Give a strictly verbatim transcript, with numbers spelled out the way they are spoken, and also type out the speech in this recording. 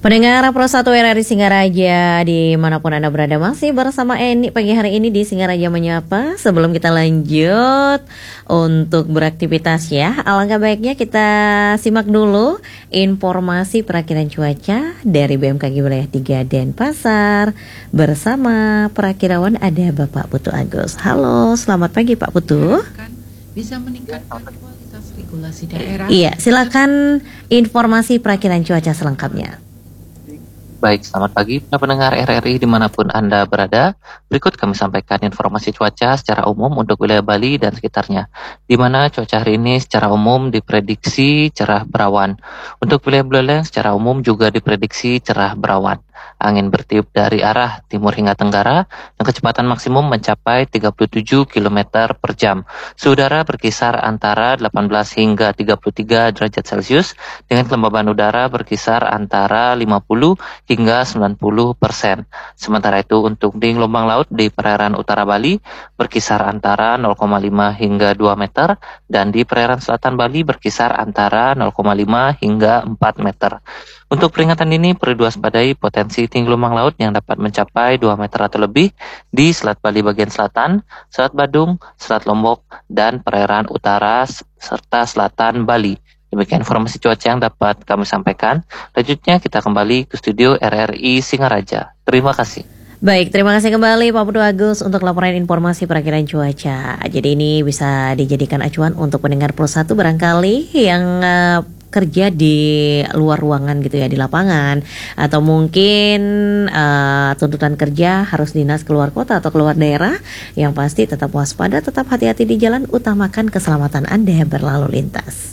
Pendengar Pro satu R R I Singaraja dimanapun Anda berada, masih bersama Eni pagi hari ini di Singaraja Menyapa. Sebelum kita lanjut untuk beraktivitas ya, alangkah baiknya kita simak dulu informasi perakiran cuaca dari B M K G Wilayah tiga Denpasar. Bersama perakirawan ada Bapak Putu Agus. Halo, selamat pagi Pak Putu. Bisa meningkatkan kualitas regulasi daerah. Iya, silakan informasi perakiran cuaca selengkapnya. Baik, selamat pagi para pendengar R R I dimanapun Anda berada. Berikut kami sampaikan informasi cuaca secara umum untuk wilayah Bali dan sekitarnya, di mana cuaca hari ini secara umum diprediksi cerah berawan. Untuk wilayah Buleleng secara umum juga diprediksi cerah berawan. Angin bertiup dari arah timur hingga tenggara, dan kecepatan maksimum mencapai tiga puluh tujuh kilometer per jam. Suhu udara berkisar antara delapan belas hingga tiga puluh tiga derajat Celcius, dengan kelembaban udara berkisar antara lima puluh hingga sembilan puluh persen. Sementara itu untuk di gelombang laut di perairan utara Bali berkisar antara nol koma lima hingga dua meter, dan di perairan selatan Bali berkisar antara nol koma lima hingga empat meter. Untuk peringatan ini perlu diwaspadai potensi tinggi gelombang laut yang dapat mencapai dua meter atau lebih di Selat Bali bagian selatan, Selat Badung, Selat Lombok, dan perairan utara serta selatan Bali. Demikian informasi cuaca yang dapat kami sampaikan. Selanjutnya kita kembali ke studio R R I Singaraja. Terima kasih. Baik, terima kasih kembali Pak Putu Agus untuk laporan informasi perakiran cuaca. Jadi ini bisa dijadikan acuan untuk pendengar Pro satu barangkali yang uh, kerja di luar ruangan gitu ya, di lapangan, atau mungkin uh, tuntutan kerja harus dinas keluar kota atau keluar daerah. Yang pasti tetap waspada, tetap hati-hati di jalan, utamakan keselamatan Anda berlalu lintas.